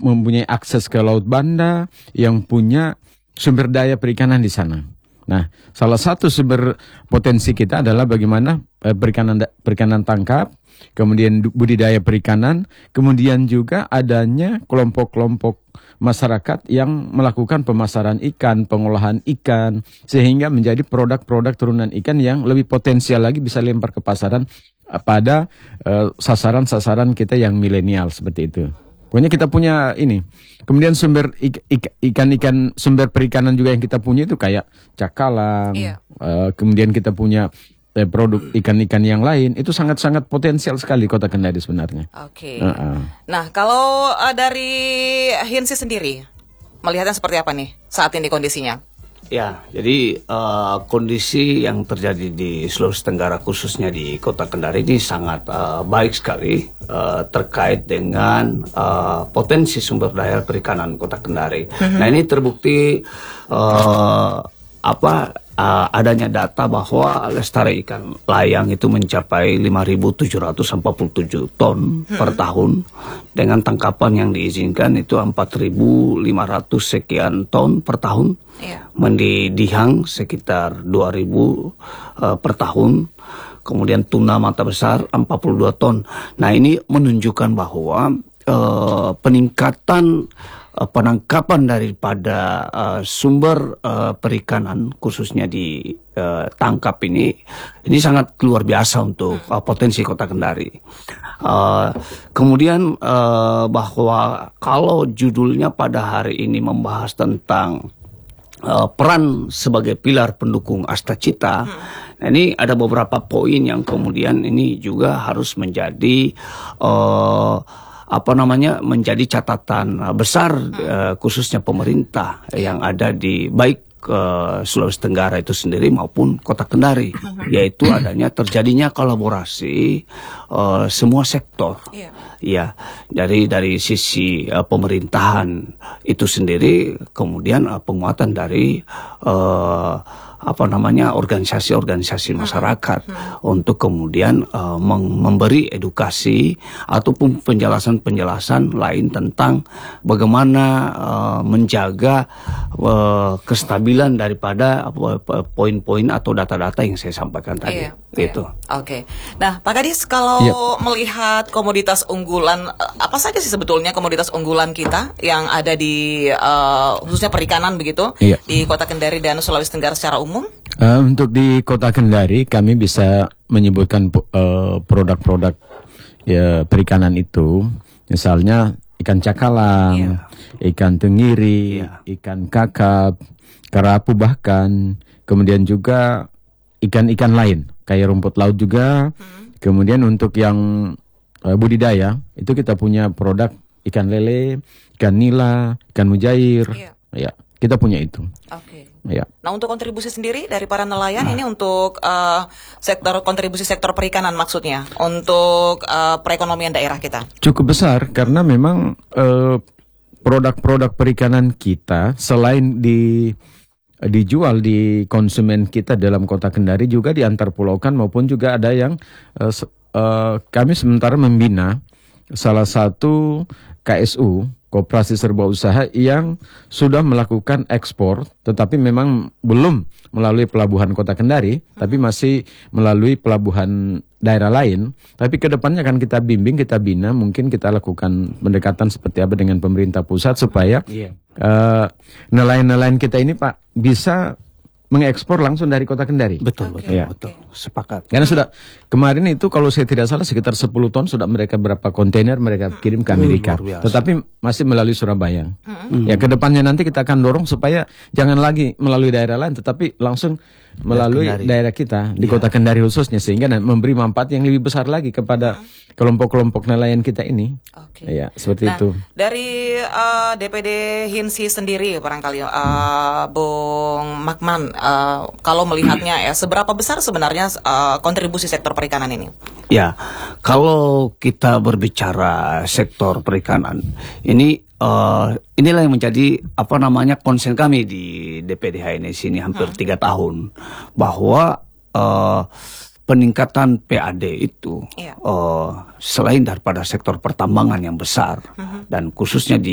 mempunyai akses ke Laut Banda, yang punya sumber daya perikanan di sana. Nah, salah satu sumber potensi kita adalah bagaimana perikanan tangkap, kemudian budidaya perikanan, kemudian juga adanya kelompok-kelompok masyarakat yang melakukan pemasaran ikan, pengolahan ikan, sehingga menjadi produk-produk turunan ikan yang lebih potensial lagi bisa lempar ke pasaran pada sasaran-sasaran kita yang milenial seperti itu. Pokoknya kita punya ini. Kemudian sumber ikan-ikan, sumber perikanan juga yang kita punya itu kayak cakalang. Iya. Kemudian kita punya produk ikan-ikan yang lain. Itu sangat-sangat potensial sekali Kota Kendari sebenarnya. Oke. Nah, kalau dari Hinsi sendiri, melihatnya seperti apa nih saat ini kondisinya? Ya, jadi kondisi yang terjadi di Sulawesi Tenggara khususnya di Kota Kendari ini sangat baik sekali terkait dengan potensi sumber daya perikanan Kota Kendari. Nah, ini terbukti adanya data bahwa lestari ikan layang itu mencapai 5.747 ton per tahun, dengan tangkapan yang diizinkan itu 4.500 sekian ton per tahun. Mendidihang sekitar 2.000 per tahun. Kemudian tuna mata besar 42 ton. Nah, ini menunjukkan bahwa peningkatan penangkapan daripada sumber perikanan khususnya di tangkap ini sangat luar biasa untuk potensi Kota Kendari. Kemudian bahwa kalau judulnya pada hari ini membahas tentang peran sebagai pilar pendukung Astacita, nah ini ada beberapa poin yang kemudian ini juga harus menjadi menjadi catatan besar khususnya pemerintah yang ada di baik Sulawesi Tenggara itu sendiri maupun Kota Kendari, yaitu adanya terjadinya kolaborasi semua sektor. Ya, dari sisi pemerintahan itu sendiri, kemudian penguatan dari organisasi-organisasi masyarakat untuk kemudian memberi edukasi ataupun penjelasan-penjelasan lain tentang bagaimana menjaga kestabilan daripada poin-poin atau data-data yang saya sampaikan tadi. Gitu. Oke. Nah, Pak Kadis, kalau melihat komoditas unggulan, apa saja sih sebetulnya komoditas unggulan kita yang ada di khususnya perikanan begitu di Kota Kendari dan Sulawesi Tenggara secara umum? Untuk di Kota Kendari kami bisa menyebutkan produk-produk perikanan itu, misalnya ikan cakalang, ikan tenggiri, ikan kakap, kerapu bahkan, kemudian juga ikan-ikan lain kayak rumput laut juga. Kemudian untuk yang budidaya itu kita punya produk ikan lele, ikan nila, ikan mujair. Ya, kita punya itu. Ya. Nah, untuk kontribusi sendiri dari para nelayan ini untuk kontribusi sektor perikanan maksudnya untuk perekonomian daerah kita. Cukup besar karena memang produk-produk perikanan kita selain dijual di konsumen kita dalam Kota Kendari juga diantarpulaukan maupun juga ada yang kami sementara membina salah satu KSU, Koperasi Serba Usaha, yang sudah melakukan ekspor tetapi memang belum melalui pelabuhan Kota Kendari, tapi masih melalui pelabuhan daerah lain. Tapi ke depannya akan kita bimbing, kita bina, mungkin kita lakukan pendekatan seperti apa dengan pemerintah pusat supaya nelayan-nelayan kita ini Pak bisa mengekspor langsung dari Kota Kendari. Betul. Sepakat. Karena sudah kemarin itu kalau saya tidak salah sekitar 10 ton sudah mereka berapa kontainer mereka kirim ke Amerika. Tetapi masih melalui Surabaya. Ya, ke depannya nanti kita akan dorong supaya jangan lagi melalui daerah lain tetapi langsung melalui daerah kita di Kota Kendari khususnya, sehingga memberi manfaat yang lebih besar lagi kepada kelompok-kelompok nelayan kita ini. Ya, seperti itu. Dari DPD Hinsi sendiri barangkali Bung Makman, kalau melihatnya seberapa besar sebenarnya kontribusi sektor perikanan ini? Ya, kalau kita berbicara sektor perikanan ini, inilah yang menjadi konsen kami di DPD HNS ini hampir 3 tahun, bahwa peningkatan PAD itu selain daripada sektor pertambangan yang besar dan khususnya di